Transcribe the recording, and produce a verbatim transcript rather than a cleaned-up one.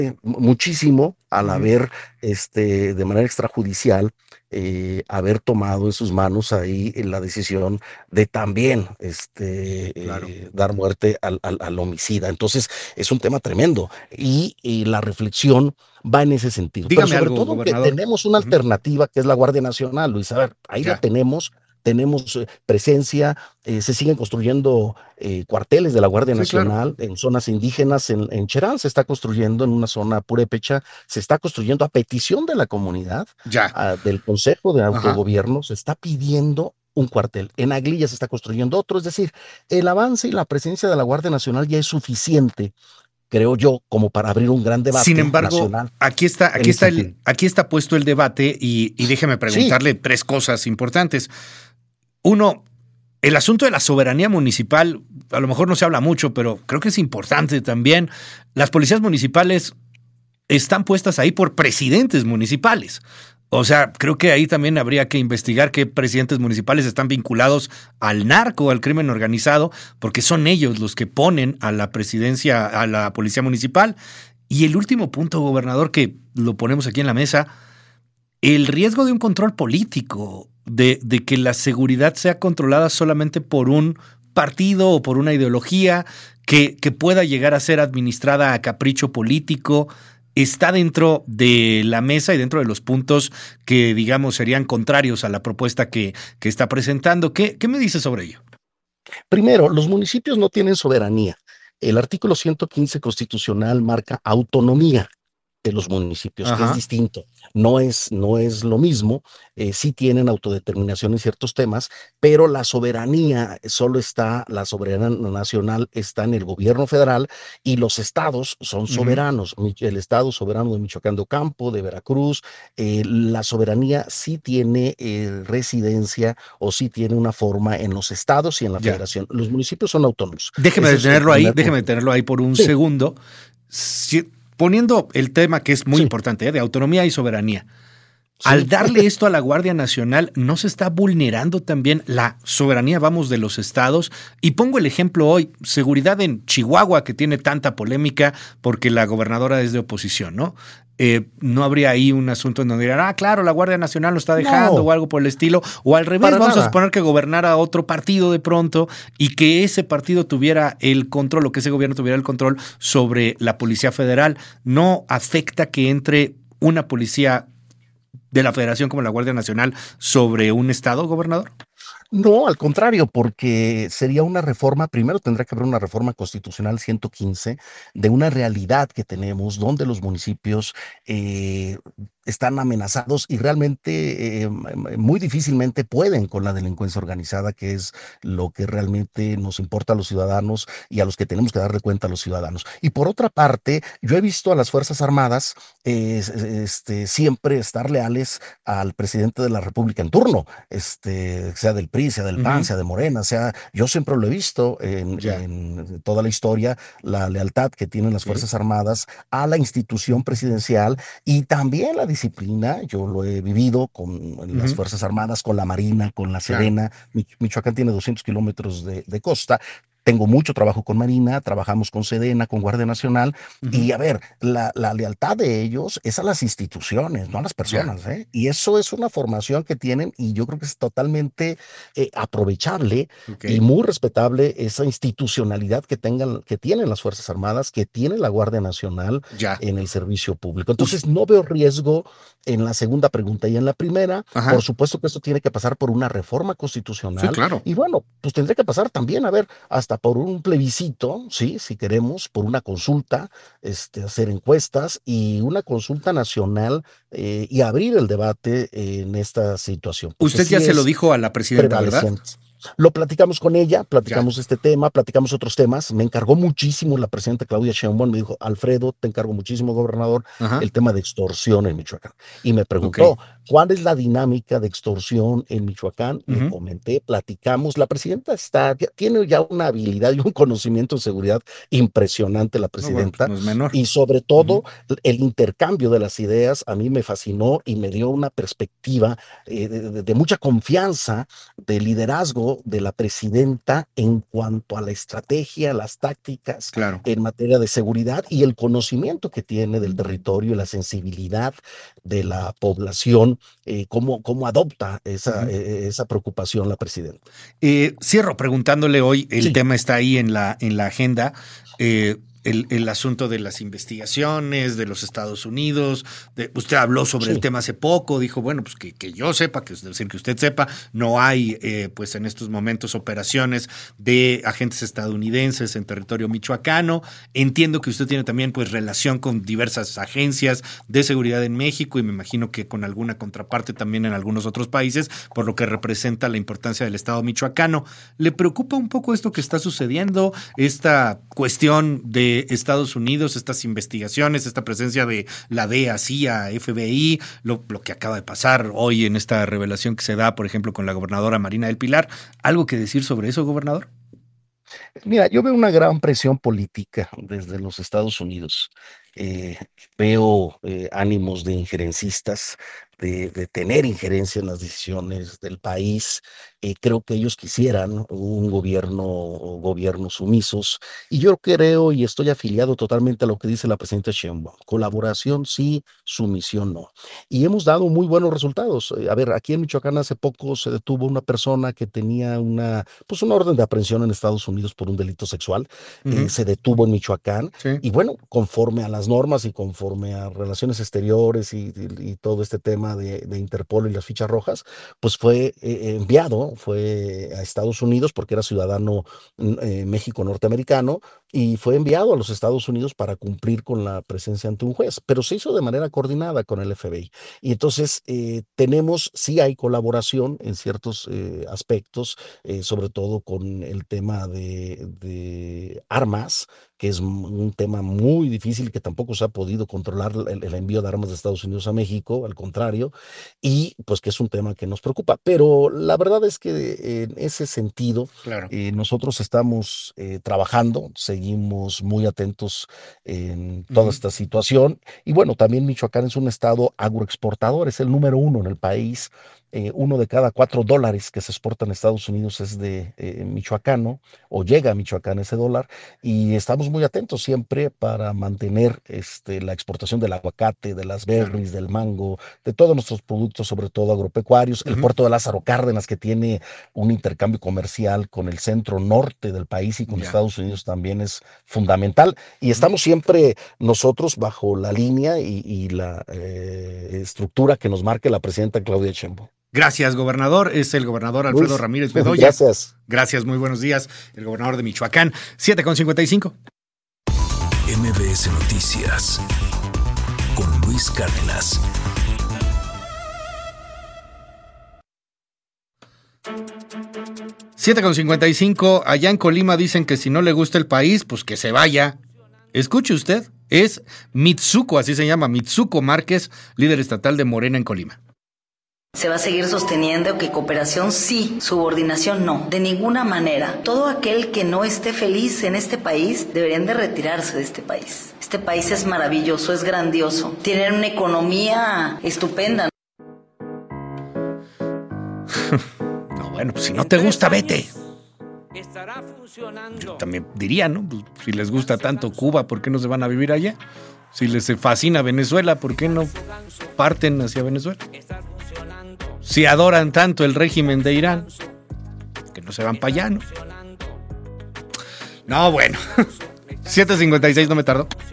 muchísimo al Ujú, haber, este, de manera extrajudicial, eh, haber tomado en sus manos ahí la decisión de también este, claro. eh, dar muerte al, al, al, homicida. Entonces, es un tema tremendo y, y, la reflexión va en ese sentido, pero Dígame sobre algo, todo que gobernador. tenemos una Ujú, alternativa que es la Guardia Nacional, Luis. A ver, ahí la ya. tenemos. Tenemos eh, presencia, eh, se siguen construyendo eh, cuarteles de la Guardia Sí, claro. Nacional en zonas indígenas, en, en Cherán se está construyendo en una zona purépecha, se está construyendo a petición de la comunidad, Ya. a, del Consejo de Ajá. Autogobierno, se está pidiendo un cuartel. En Aglilla se está construyendo otro, es decir, el avance y la presencia de la Guardia Nacional ya es suficiente, creo yo, como para abrir un gran Sin debate embargo, nacional aquí está, en aquí ese está el, sentido. aquí está puesto el debate y, y déjeme Sí, preguntarle tres cosas importantes. Uno, el asunto de la soberanía municipal, a lo mejor no se habla mucho, pero creo que es importante también. Las policías municipales están puestas ahí por presidentes municipales. O sea, creo que ahí también habría que investigar qué presidentes municipales están vinculados al narco, al crimen organizado, porque son ellos los que ponen a la presidencia, a la policía municipal. Y el último punto, gobernador, que lo ponemos aquí en la mesa, el riesgo de un control político, de, de que la seguridad sea controlada solamente por un partido o por una ideología que, que pueda llegar a ser administrada a capricho político, está dentro de la mesa y dentro de los puntos que, digamos, serían contrarios a la propuesta que, que está presentando. ¿Qué, ¿Qué me dice sobre ello? primero, los municipios no tienen soberanía. El artículo ciento quince constitucional marca autonomía de los municipios, que es Ajá. distinto. No es, no es lo mismo, eh, sí tienen autodeterminación en ciertos temas, pero la soberanía solo está, la soberanía nacional está en el gobierno federal y los estados son Ujú. soberanos. El estado soberano de Michoacán de Ocampo, de Veracruz, eh, la soberanía sí tiene eh, residencia o sí tiene una forma en los estados y en la Ya. federación. Los municipios son autónomos. Déjeme Ese es el detenerlo ahí, primer déjeme punto. detenerlo ahí por un Sí, segundo. Si- poniendo el tema que es muy sí, importante, ¿eh? De autonomía y soberanía. Al sí. darle esto a la Guardia Nacional, ¿no se está vulnerando también la soberanía, vamos, de los estados? Y pongo el ejemplo hoy, seguridad en Chihuahua, que tiene tanta polémica porque la gobernadora es de oposición, ¿no? Eh, no habría ahí un asunto en donde dirán, ah, claro, la Guardia Nacional lo está dejando o No, algo por el estilo, o al revés, para vamos a nada. suponer que gobernara otro partido de pronto y que ese partido tuviera el control o que ese gobierno tuviera el control sobre la Policía Federal. ¿No afecta que entre una policía de la Federación como la Guardia Nacional sobre un estado, gobernador? No, al contrario, porque sería una reforma, primero tendrá que haber una reforma constitucional ciento quince de una realidad que tenemos donde los municipios eh, están amenazados y realmente eh, muy difícilmente pueden con la delincuencia organizada, que es lo que realmente nos importa a los ciudadanos y a los que tenemos que darle cuenta a los ciudadanos. Y por otra parte, yo he visto a las Fuerzas Armadas eh, este, siempre estar leales al presidente de la República en turno, este, sea del P R I, sea del P A N, Ujú. sea de Morena, sea, yo siempre lo he visto en, Ya. en toda la historia, la lealtad que tienen las Ok. Fuerzas Armadas a la institución presidencial y también la disciplina, yo lo he vivido con las Ujú. Fuerzas Armadas, con la Marina, con la Claro. Sedena. Mich- Michoacán tiene doscientos kilómetros de, de costa. Tengo mucho trabajo con Marina, trabajamos con Sedena, con Guardia Nacional, Ujú. y a ver, la, la lealtad de ellos es a las instituciones, no a las Ya. personas, ¿eh? Y eso es una formación que tienen y yo creo que es totalmente eh, aprovechable Ok. y muy respetable esa institucionalidad que tengan, que tienen las Fuerzas Armadas, que tiene la Guardia Nacional Ya. en el servicio público. Us- Entonces, no veo riesgo en la segunda pregunta y en la primera. Por Ajá. supuesto que esto tiene que pasar por una reforma Sí, constitucional claro. y bueno, pues tendría que pasar también, a ver, hasta por un plebiscito, sí, si queremos, por una consulta, este, hacer encuestas y una consulta nacional eh, y abrir el debate en esta situación, porque Usted ya sí se lo es dijo a la presidenta, ¿verdad? prevaleciente. Lo platicamos con ella, Ya. platicamos este tema, platicamos otros temas. Me encargó muchísimo la presidenta Claudia Sheinbaum, me dijo, Alfredo, te encargo muchísimo, gobernador, Ajá. el tema de extorsión en Michoacán. Y me Ok. preguntó, ¿cuál es la dinámica de extorsión en Michoacán? Le Ujú. comenté, platicamos. La presidenta está, ya- tiene ya una habilidad y un conocimiento de seguridad impresionante, la No, bueno, pues presidenta. no es menor. Y sobre Ujú. todo, el intercambio de las ideas a mí me fascinó y me dio una perspectiva eh, de, de- de mucha confianza, de liderazgo mérito de la presidenta en cuanto a la estrategia, las tácticas Claro. en materia de seguridad y el conocimiento que tiene del territorio, la sensibilidad de la población, eh, cómo, cómo adopta esa, Ujú. eh, esa preocupación la presidenta. Eh, cierro preguntándole hoy, el Sí. tema está ahí en la, en la agenda, eh, el, el asunto de las investigaciones de los Estados Unidos. De, usted habló sobre Sí. el tema hace poco, dijo, bueno, pues que, que yo sepa, que es decir, que usted sepa, no hay eh, pues en estos momentos operaciones de agentes estadounidenses en territorio michoacano. Entiendo que usted tiene también pues relación con diversas agencias de seguridad en México y me imagino que con alguna contraparte también en algunos otros países, por lo que representa la importancia del Estado michoacano. ¿Le preocupa un poco esto que está sucediendo, esta cuestión de Estados Unidos, estas investigaciones, esta presencia de la D E A, C I A, F B I, lo, lo que acaba de pasar hoy en esta revelación que se da, por ejemplo, con la gobernadora Marina del Pilar? ¿Algo que decir sobre eso, gobernador? Mira, yo veo una gran presión política desde los Estados Unidos. Eh, Veo eh, ánimos de injerencistas, de, de tener injerencia en las decisiones del país. Eh, creo que ellos quisieran un gobierno, gobiernos sumisos. Y yo creo y estoy afiliado totalmente a lo que dice la presidenta Sheinbaum. Colaboración sí, sumisión no. Y hemos dado muy buenos resultados. Eh, a ver, aquí en Michoacán hace poco se detuvo una persona que tenía una, pues una orden de aprehensión en Estados Unidos por un delito sexual. Eh, Uh-huh. se detuvo en Michoacán. Sí. Y bueno, conforme a las normas y conforme a relaciones exteriores y, y, y todo este tema de, de Interpol y las fichas rojas, pues fue eh, enviado, fue a Estados Unidos porque era ciudadano eh, México-norteamericano y fue enviado a los Estados Unidos para cumplir con la presencia ante un juez, pero se hizo de manera coordinada con el F B I. Y entonces eh, tenemos, sí hay colaboración en ciertos eh, aspectos, eh, sobre todo con el tema de, de armas, que es un tema muy difícil que tampoco se ha podido controlar el, el envío de armas de Estados Unidos a México, al contrario, y pues que es un tema que nos preocupa. Pero la verdad es que en ese sentido, Claro. eh, nosotros estamos eh, trabajando, seguimos muy atentos en toda Uh-huh. esta situación, y bueno, también Michoacán es un estado agroexportador, es el número uno en el país. Eh, uno de cada cuatro dólares que se exportan a Estados Unidos es de eh, michoacano, o llega a Michoacán ese dólar, y estamos muy atentos siempre para mantener este, la exportación del aguacate, de las berries, claro, del mango, de todos nuestros productos, sobre todo agropecuarios. Uh-huh. El puerto de Lázaro Cárdenas, que tiene un intercambio comercial con el centro norte del país y con yeah. Estados Unidos, también es fundamental. Y estamos siempre nosotros bajo la línea y, y la eh, estructura que nos marque la presidenta Claudia Sheinbaum. Gracias, gobernador. Es el gobernador Alfredo Luis Ramírez Bedoya. Gracias. Gracias, muy buenos días. El gobernador de Michoacán, siete con cincuenta y cinco. M B S Noticias con Luis Cárdenas. siete con cincuenta y cinco. Allá en Colima dicen que si no le gusta el país, pues que se vaya. Escuche usted, es Mitsuko, así se llama, Mitsuko Márquez, líder estatal de Morena en Colima. Se va a seguir sosteniendo que cooperación sí, subordinación no, de ninguna manera. Todo aquel que no esté feliz en este país deberían de retirarse de este país. Este país es maravilloso, es grandioso, tiene una economía estupenda. No, bueno, pues si no te gusta, vete. Estará funcionando. Yo también diría, ¿no? Pues, si les gusta tanto Cuba, ¿por qué no se van a vivir allá? Si les fascina Venezuela, ¿por qué no parten hacia Venezuela? Si adoran tanto el régimen de Irán, que no se van para allá, ¿no? No, bueno. siete cincuenta y seis, no me tardo.